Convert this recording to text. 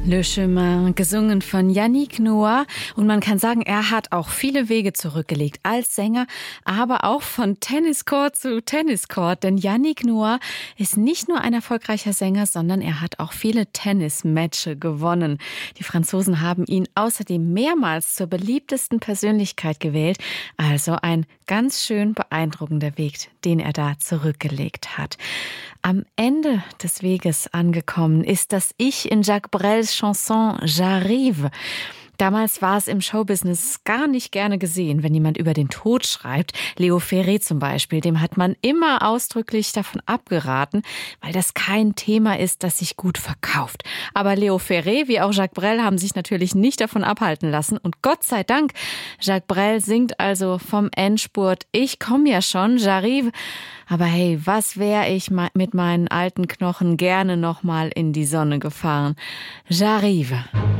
Le Chemin, gesungen von Yannick Noah. Und man kann sagen, er hat auch viele Wege zurückgelegt als Sänger, aber auch von Tenniscourt zu Tenniscourt. Denn Yannick Noah ist nicht nur ein erfolgreicher Sänger, sondern er hat auch viele Tennismatches gewonnen. Die Franzosen haben ihn außerdem mehrmals zur beliebtesten Persönlichkeit gewählt. Also ein ganz schön beeindruckender Weg, den er da zurückgelegt hat. Am Ende des Weges angekommen ist das Ich in Jacques Brels Chanson J'arrive. Damals war es im Showbusiness gar nicht gerne gesehen, wenn jemand über den Tod schreibt. Leo Ferré zum Beispiel, dem hat man immer ausdrücklich davon abgeraten, weil das kein Thema ist, das sich gut verkauft. Aber Leo Ferré wie auch Jacques Brel haben sich natürlich nicht davon abhalten lassen. Und Gott sei Dank, Jacques Brel singt also vom Endspurt. Ich komme ja schon, j'arrive. Aber hey, was wäre ich mit meinen alten Knochen gerne noch mal in die Sonne gefahren? J'arrive.